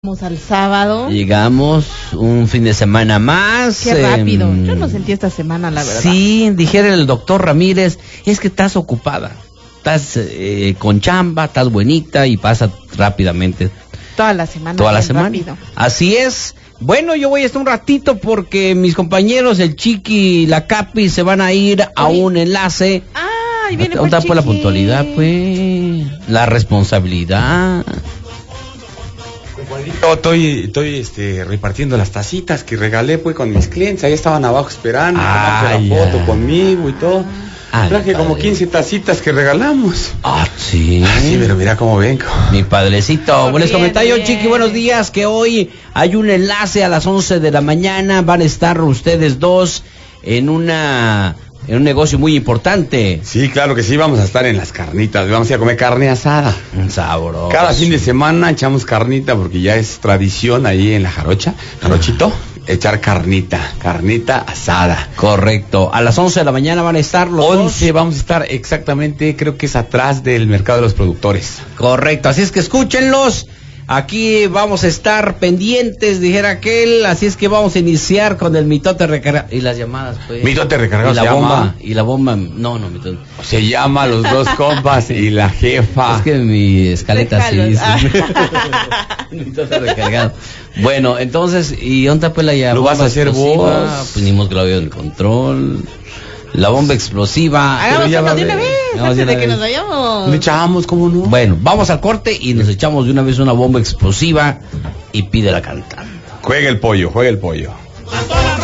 Llegamos al sábado. Llegamos un fin de semana más. Qué rápido. Yo no sentí esta semana, la verdad. Sí, dijera el doctor Ramírez, es que estás ocupada. Estás con chamba, estás buenita y pasa rápidamente. Toda la semana. Toda la semana. Rápido. Así es. Bueno, yo voy a estar un ratito porque mis compañeros, el Chiqui y la Capi, se van a ir a un enlace. Ah, y viene ¿Dónde está la puntualidad, pues? La responsabilidad. Estoy repartiendo las tacitas que regalé pues con mis clientes. Ahí estaban abajo esperando, tomarse la foto conmigo y todo. Traje como 15 tacitas que regalamos. Ah, sí. Sí, pero mira cómo vengo. Mi padrecito. Muy Les comentaba yo, bien. Chiqui, buenos días, que hoy hay un enlace a las 11 de la mañana. Van a estar ustedes dos en un negocio muy importante. Sí, claro que sí, vamos a estar en las carnitas. Vamos a ir a comer carne asada. Sabroso. Cada fin de semana echamos carnita porque ya es tradición ahí en la Jarochito, echar carnita asada. Correcto. A las 11 de la mañana van a estar los 11 dos. vamos a estar exactamente, creo que es atrás del mercado de los productores. Correcto. Así es que escúchenlos. Aquí vamos a estar pendientes, dijera aquel. Así es que vamos a iniciar con el mitote recargado. Y las llamadas, pues. Mitote recargado Y la se bomba. llama. Y la bomba. No, mitote. Se llama los dos compas y la jefa. Es que mi escaleta sí Déjalos. dice. Mitote recargado. Bueno, entonces, ¿y dónde está pues la llave? ¿Lo vas a hacer explosiva? vos? Pues ni modo que lo veo en el control. La bomba explosiva. Hagamos ya va uno de a una ver. vez, Vamos antes de de una que vez. nos vayamos. Le echamos, ¿cómo no? Bueno, vamos al corte y nos echamos de una vez una bomba explosiva y pídela cantando. Juega el pollo. A toda